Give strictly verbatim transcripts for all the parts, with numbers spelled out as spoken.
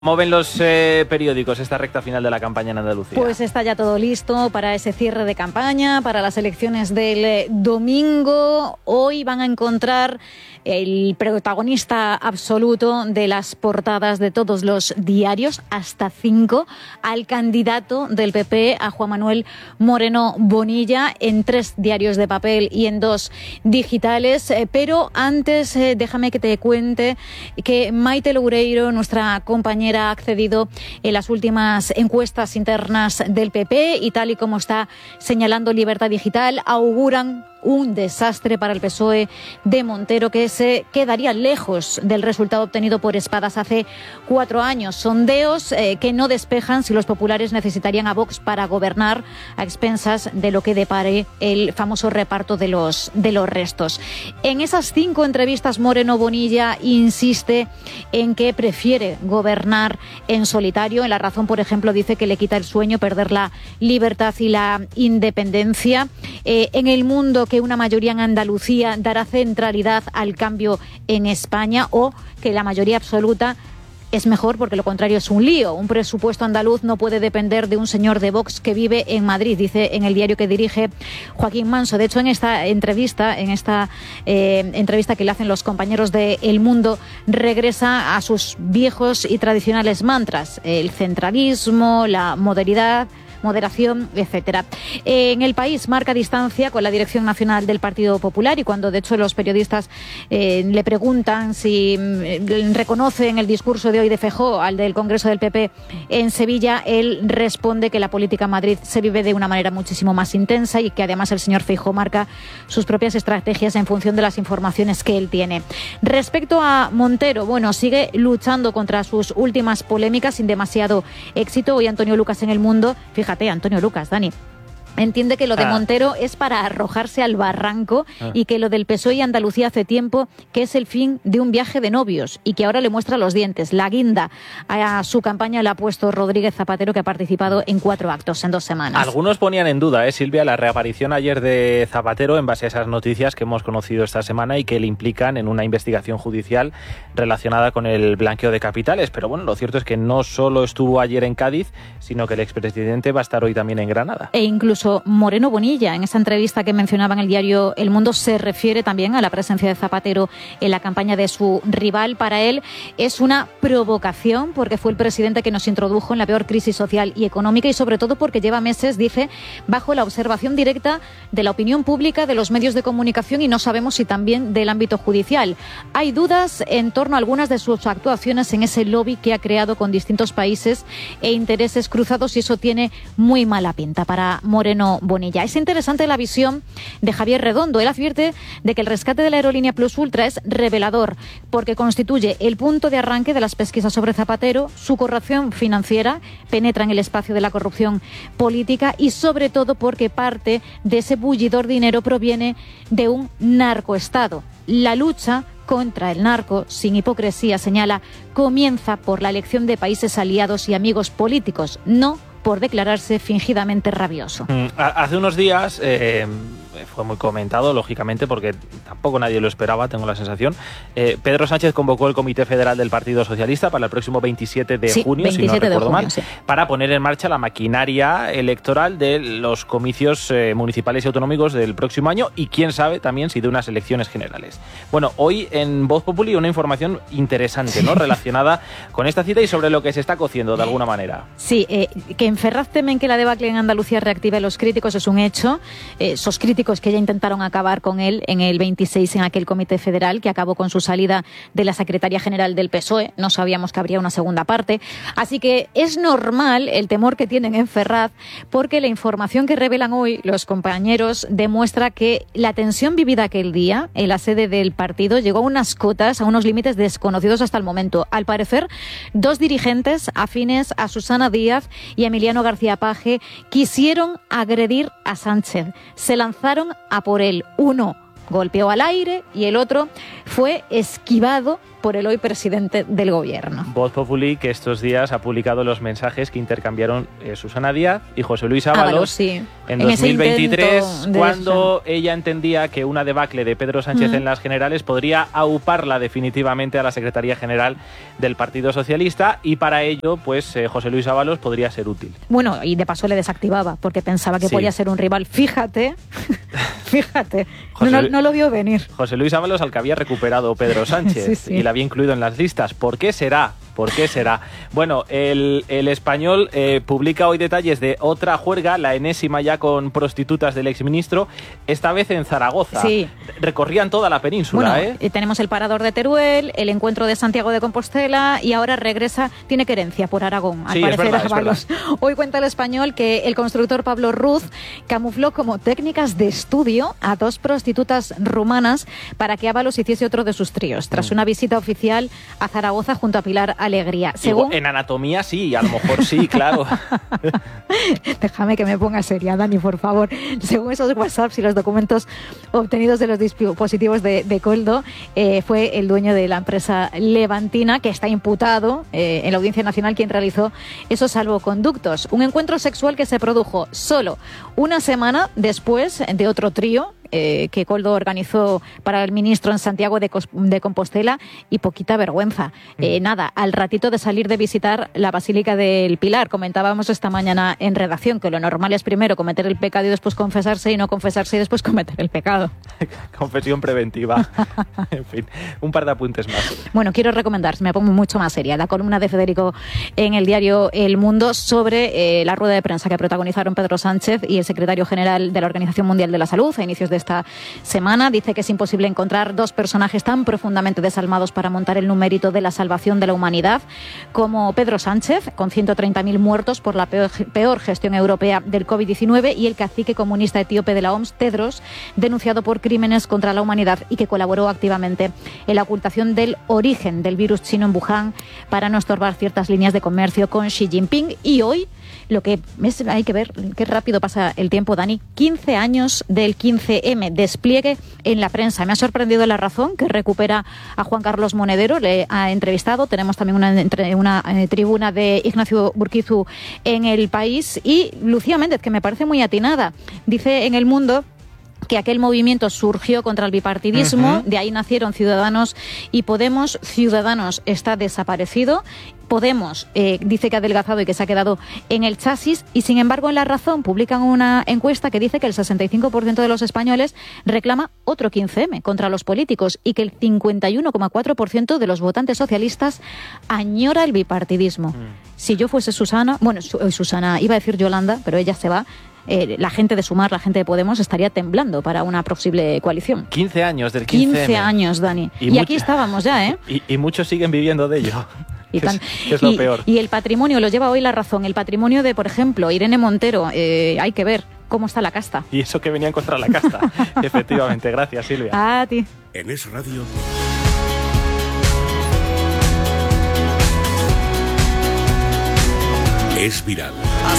¿Cómo ven los eh, periódicos esta recta final de la campaña en Andalucía? Pues está ya todo listo para ese cierre de campaña, para las elecciones del eh, domingo. Hoy van a encontrar el protagonista absoluto de las portadas de todos los diarios, hasta cinco, al candidato del P P, a Juan Manuel Moreno Bonilla, en tres diarios de papel y en dos digitales. Eh, pero antes, eh, déjame que te cuente que Maite Loureiro, nuestra compañera, ha accedido en las últimas encuestas internas del P P y, tal y como está señalando Libertad Digital, auguran un desastre para el P S O E de Montero, que se quedaría lejos del resultado obtenido por Espadas hace cuatro años. Sondeos eh, que no despejan si los populares necesitarían a Vox para gobernar a expensas de lo que depare el famoso reparto de los, de los restos. En esas cinco entrevistas, Moreno Bonilla insiste en que prefiere gobernar en solitario. En La Razón, por ejemplo, dice que le quita el sueño perder la libertad y la independencia. Eh, en El Mundo, que una mayoría en Andalucía dará centralidad al cambio en España, o que la mayoría absoluta es mejor porque lo contrario es un lío. Un presupuesto andaluz no puede depender de un señor de Vox que vive en Madrid, dice en el diario que dirige Joaquín Manso. De hecho, en esta entrevista, en esta eh, entrevista que le hacen los compañeros de El Mundo, regresa a sus viejos y tradicionales mantras: el centralismo, la modernidad, moderación, etcétera. En El País marca distancia con la dirección nacional del Partido Popular, y cuando de hecho los periodistas eh, le preguntan si eh, reconocen el discurso de hoy de Feijóo al del Congreso del P P en Sevilla, él responde que la política en Madrid se vive de una manera muchísimo más intensa y que además el señor Feijóo marca sus propias estrategias en función de las informaciones que él tiene. Respecto a Montero, bueno, sigue luchando contra sus últimas polémicas sin demasiado éxito. Hoy Antonio Lucas en El Mundo, fíjate, Antonio Lucas, Dani, entiende que lo de Montero es para arrojarse al barranco ah. y que lo del P S O E y Andalucía hace tiempo que es el fin de un viaje de novios y que ahora le muestra los dientes. La guinda a su campaña la ha puesto Rodríguez Zapatero, que ha participado en cuatro actos en dos semanas. Algunos ponían en duda, ¿eh, Silvia, la reaparición ayer de Zapatero en base a esas noticias que hemos conocido esta semana y que le implican en una investigación judicial relacionada con el blanqueo de capitales. Pero bueno, lo cierto es que no solo estuvo ayer en Cádiz, sino que el expresidente va a estar hoy también en Granada. E incluso Moreno Bonilla, en esa entrevista que mencionaba en el diario El Mundo, se refiere también a la presencia de Zapatero en la campaña de su rival. Para él es una provocación porque fue el presidente que nos introdujo en la peor crisis social y económica, y sobre todo porque lleva meses, dice, bajo la observación directa de la opinión pública, de los medios de comunicación y no sabemos si también del ámbito judicial. Hay dudas en torno a algunas de sus actuaciones en ese lobby que ha creado con distintos países e intereses cruzados, y eso tiene muy mala pinta para Moreno Bonilla. Es interesante la visión de Javier Redondo. Él advierte de que el rescate de la aerolínea Plus Ultra es revelador porque constituye el punto de arranque de las pesquisas sobre Zapatero. Su corrupción financiera penetra en el espacio de la corrupción política y sobre todo porque parte de ese bullidor dinero proviene de un narcoestado. La lucha contra el narco, sin hipocresía, señala, comienza por la elección de países aliados y amigos políticos, no por declararse fingidamente rabioso. Hace unos días eh, fue muy comentado, lógicamente, porque tampoco nadie lo esperaba, tengo la sensación. Eh, Pedro Sánchez convocó el Comité Federal del Partido Socialista para el próximo veintisiete de junio, veintisiete si no recuerdo junio, mal, sí. para poner en marcha la maquinaria electoral de los comicios eh, municipales y autonómicos del próximo año y, quién sabe, también si de unas elecciones generales. Bueno, hoy en Voz Populi una información interesante, ¿no?, relacionada con esta cita y sobre lo que se está cociendo de alguna manera. Sí, eh, que en Ferraz temen que la debacle en Andalucía reactive a los críticos, es un hecho. Eh, esos críticos que ya intentaron acabar con él en el veintiséis en aquel comité federal que acabó con su salida de la secretaria general del P S O E. No sabíamos que habría una segunda parte. Así que es normal el temor que tienen en Ferraz, porque la información que revelan hoy los compañeros demuestra que la tensión vivida aquel día en la sede del partido llegó a unas cotas, a unos límites desconocidos hasta el momento. Al parecer, dos dirigentes afines a Susana Díaz y Emiliano García Paje quisieron agredir a Sánchez. Se lanzaron a por él. Uno golpeó al aire y el otro fue esquivado por el hoy presidente del gobierno. Voz Populi, que estos días ha publicado los mensajes que intercambiaron eh, Susana Díaz y José Luis Ábalos, Ábalos sí. en, en dos mil veintitrés, cuando de... ella entendía que una debacle de Pedro Sánchez mm. en las generales podría auparla definitivamente a la Secretaría General del Partido Socialista, y para ello, pues eh, José Luis Ábalos podría ser útil. Bueno, y de paso le desactivaba, porque pensaba que sí. podía ser un rival. Fíjate, fíjate, José, no, no lo vio venir. José Luis Ábalos, al que había recuperado Pedro Sánchez sí, sí. y la había incluido en las listas. ¿Por qué será? ¿Por qué será? Bueno, el, el Español eh, publica hoy detalles de otra juerga, la enésima ya con prostitutas del exministro, esta vez en Zaragoza. Sí. Recorrían toda la península, bueno, ¿eh? Tenemos el Parador de Teruel, el encuentro de Santiago de Compostela y ahora regresa, tiene querencia por Aragón, al sí, parecer. Es verdad, es verdad. Hoy cuenta el Español que el constructor Pablo Ruz camufló como técnicas de estudio a dos prostitutas rumanas para que Ábalos hiciese otro de sus tríos, tras mm. una visita oficial a Zaragoza junto a Pilar Alegría. Según... En anatomía sí, a lo mejor sí, claro. Déjame que me ponga seria, Dani, por favor. Según esos WhatsApps y los documentos obtenidos de los dispositivos de, de Coldo, eh, fue el dueño de la empresa levantina, que está imputado eh, en la Audiencia Nacional, quien realizó esos salvoconductos. Un encuentro sexual que se produjo solo una semana después de otro trío Eh, que Coldo organizó para el ministro en Santiago de, Cos- de Compostela, y poquita vergüenza. Mm. Eh, nada, al ratito de salir de visitar la Basílica del Pilar. Comentábamos esta mañana en redacción que lo normal es primero cometer el pecado y después confesarse, y no confesarse y después cometer el pecado. Confesión preventiva. En fin, un par de apuntes más. Bueno, quiero recomendar, me pongo mucho más seria, la columna de Federico en el diario El Mundo sobre eh, la rueda de prensa que protagonizaron Pedro Sánchez y el secretario general de la Organización Mundial de la Salud a inicios de esta semana. Dice que es imposible encontrar dos personajes tan profundamente desalmados para montar el numérito de la salvación de la humanidad como Pedro Sánchez, con ciento treinta mil muertos por la peor, peor gestión europea del covid diecinueve, y el cacique comunista etíope de la O M S, Tedros, denunciado por crímenes contra la humanidad y que colaboró activamente en la ocultación del origen del virus chino en Wuhan para no estorbar ciertas líneas de comercio con Xi Jinping. Y hoy lo que es, hay que ver qué rápido pasa el tiempo, Dani. quince años del quince eme, despliegue en la prensa. Me ha sorprendido La Razón, que recupera a Juan Carlos Monedero, le ha entrevistado. Tenemos también una, una eh, tribuna de Ignacio Burquizu en El País, y Lucía Méndez, que me parece muy atinada. Dice en El Mundo que aquel movimiento surgió contra el bipartidismo, uh-huh. de ahí nacieron Ciudadanos y Podemos. Ciudadanos está desaparecido. Podemos eh, dice que ha adelgazado y que se ha quedado en el chasis, y sin embargo en La Razón publican una encuesta que dice que el sesenta y cinco por ciento de los españoles reclama otro quince eme contra los políticos, y que el cincuenta y uno coma cuatro por ciento de los votantes socialistas añora el bipartidismo. Mm. Si yo fuese Susana, bueno, su, Susana, iba a decir Yolanda, pero ella se va, Eh, la gente de Sumar, la gente de Podemos estaría temblando para una posible coalición. quince años del quince eme. quince años, Dani. Y, y much- aquí estábamos ya, ¿eh? Y, y muchos siguen viviendo de ello. Y, tan, es, es lo y, peor. Y el patrimonio, lo lleva hoy La Razón, el patrimonio de, por ejemplo, Irene Montero, eh, hay que ver cómo está la casta. Y eso que venían contra la casta. Efectivamente, gracias, Silvia. A ti. En Es Radio. Es viral.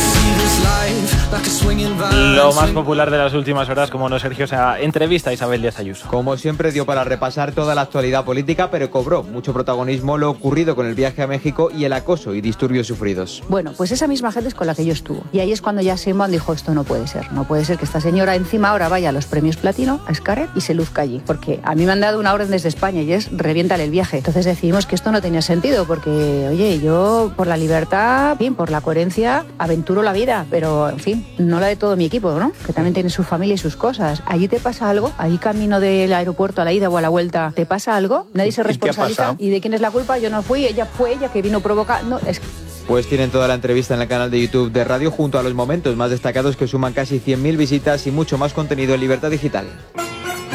Lo más popular de las últimas horas, como no, Sergio, esa entrevista a Isabel Díaz Ayuso. Como siempre, dio para repasar toda la actualidad política, pero cobró mucho protagonismo lo ocurrido con el viaje a México y el acoso y disturbios sufridos. Bueno, pues esa misma gente es con la que yo estuve. Y ahí es cuando ya Sheinbaum dijo, esto no puede ser. No puede ser que esta señora encima ahora vaya a los premios Platino, a Xcaret, y se luzca allí. Porque a mí me han dado una orden desde España y es reviéntale el viaje. Entonces decidimos que esto no tenía sentido, porque, oye, yo por la libertad, en fin, por la coherencia, aventuro la vida, pero, en fin, no la de todo mi equipo, ¿no? Que también tiene su familia y sus cosas. ¿Allí te pasa algo? ¿Allí camino del aeropuerto a la ida o a la vuelta te pasa algo? Nadie se responsabiliza. ¿Y de quién es la culpa? Yo no fui, ella fue ella que vino provocando. No, es Pues tienen toda la entrevista en el canal de YouTube de Radio, junto a los momentos más destacados que suman casi cien mil visitas y mucho más contenido en Libertad Digital.